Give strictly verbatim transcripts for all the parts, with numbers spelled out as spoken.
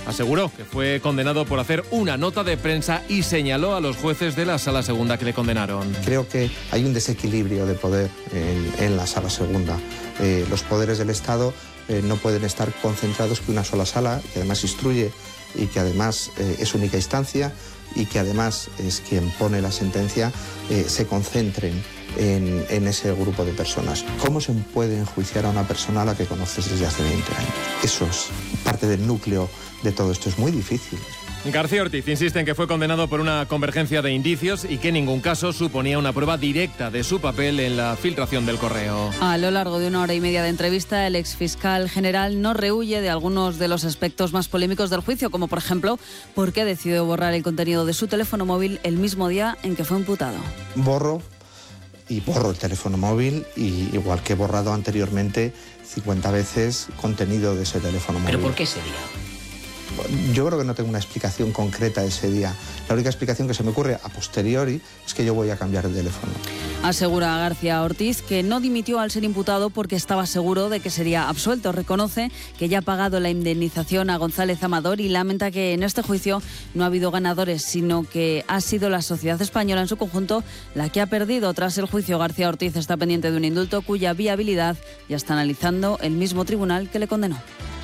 aseguró que fue condenado por hacer una nota de prensa y señaló a los jueces de la Sala Segunda que le condenaron. Creo que hay un desequilibrio de poder en, en la Sala Segunda. Eh, los poderes del Estado eh, no pueden estar concentrados en una sola sala, que además instruye y que además eh, es única instancia y que además es quien pone la sentencia, eh, se concentren en, en ese grupo de personas. ¿Cómo se puede enjuiciar a una persona a la que conoces desde hace veinte años? Eso es parte del núcleo de todo esto, es muy difícil. García Ortiz insiste en que fue condenado por una convergencia de indicios y que en ningún caso suponía una prueba directa de su papel en la filtración del correo. A lo largo de una hora y media de entrevista, el exfiscal general no rehúye de algunos de los aspectos más polémicos del juicio, como por ejemplo, por qué decidió borrar el contenido de su teléfono móvil el mismo día en que fue imputado. Borro y borro el teléfono móvil, y igual que he borrado anteriormente cincuenta veces contenido de ese teléfono móvil. ¿Pero por qué ese día? Yo creo que no tengo una explicación concreta ese día. La única explicación que se me ocurre a posteriori es que yo voy a cambiar el teléfono. Asegura García Ortiz que no dimitió al ser imputado porque estaba seguro de que sería absuelto. Reconoce que ya ha pagado la indemnización a González Amador y lamenta que en este juicio no ha habido ganadores, sino que ha sido la sociedad española en su conjunto la que ha perdido. Tras el juicio, García Ortiz está pendiente de un indulto cuya viabilidad ya está analizando el mismo tribunal que le condenó.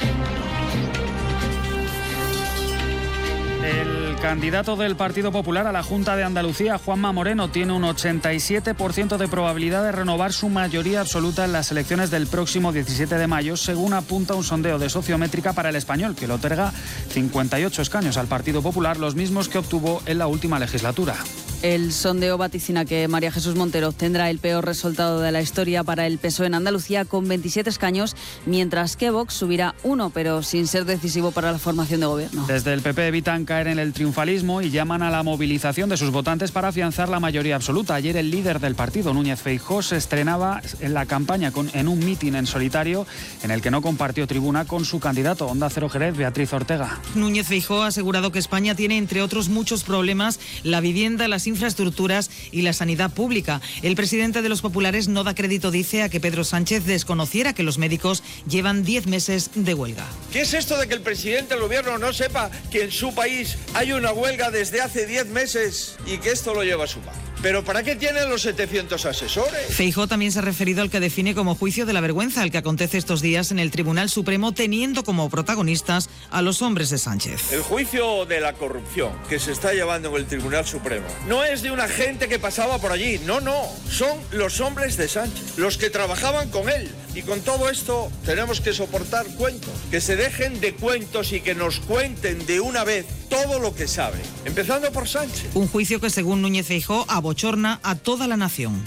El candidato del Partido Popular a la Junta de Andalucía, Juanma Moreno, tiene un ochenta y siete por ciento de probabilidad de renovar su mayoría absoluta en las elecciones del próximo diecisiete de mayo, según apunta un sondeo de Sociométrica para El Español, que le otorga cincuenta y ocho escaños al Partido Popular, los mismos que obtuvo en la última legislatura. El sondeo vaticina que María Jesús Montero obtendrá el peor resultado de la historia para el P S O E en Andalucía, con veintisiete escaños, mientras que Vox subirá uno, pero sin ser decisivo para la formación de gobierno. Desde el P P evitan caer en el triunfalismo y llaman a la movilización de sus votantes para afianzar la mayoría absoluta. Ayer el líder del partido, Núñez Feijóo, se estrenaba en la campaña con, en un mitin en solitario en el que no compartió tribuna con su candidato, Onda Cero Jerez, Beatriz Ortega. Núñez Feijóo ha asegurado que España tiene, entre otros muchos problemas, la vivienda, las infraestructuras y la sanidad pública. El presidente de los populares no da crédito, dice, a que Pedro Sánchez desconociera que los médicos llevan diez meses de huelga. ¿Qué es esto de que el presidente del gobierno no sepa que en su país hay una huelga desde hace diez meses y que esto lo lleva a su mano? ¿Pero para qué tienen los setecientos asesores? Feijóo también se ha referido al que define como juicio de la vergüenza, el que acontece estos días en el Tribunal Supremo, teniendo como protagonistas a los hombres de Sánchez. El juicio de la corrupción que se está llevando en el Tribunal Supremo no es de una gente que pasaba por allí, no, no, son los hombres de Sánchez, los que trabajaban con él. Y con todo esto tenemos que soportar cuentos, que se dejen de cuentos y que nos cuenten de una vez todo lo que saben, empezando por Sánchez. Un juicio que, según Núñez Feijóo, abochorna a toda la nación.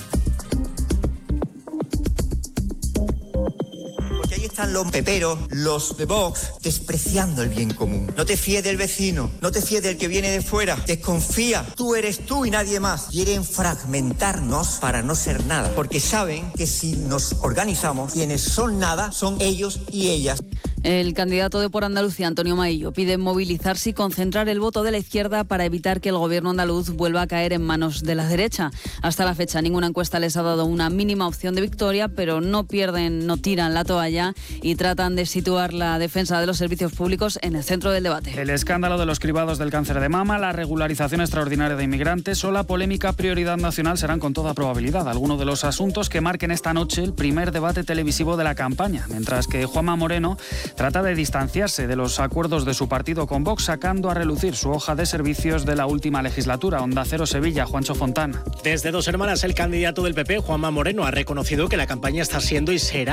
Porque ahí están los peperos, los de Vox, despreciando el bien común. No te fíes del vecino, no te fíes del que viene de fuera, desconfía, tú eres tú y nadie más. Quieren fragmentarnos para no ser nada, porque saben que si nos organizamos, quienes son nada son ellos y ellas. El candidato de Por Andalucía, Antonio Maillo, pide movilizarse y concentrar el voto de la izquierda para evitar que el gobierno andaluz vuelva a caer en manos de la derecha. Hasta la fecha, ninguna encuesta les ha dado una mínima opción de victoria, pero no pierden, no tiran la toalla y tratan de situar la defensa de los servicios públicos en el centro del debate. El escándalo de los cribados del cáncer de mama, la regularización extraordinaria de inmigrantes o la polémica prioridad nacional serán con toda probabilidad algunos de los asuntos que marquen esta noche el primer debate televisivo de la campaña, mientras que Juanma Moreno trata de distanciarse de los acuerdos de su partido con Vox, sacando a relucir su hoja de servicios de la última legislatura. Onda Cero Sevilla, Juancho Fontán. Desde Dos Hermanas, el candidato del P P, Juanma Moreno, ha reconocido que la campaña está siendo y será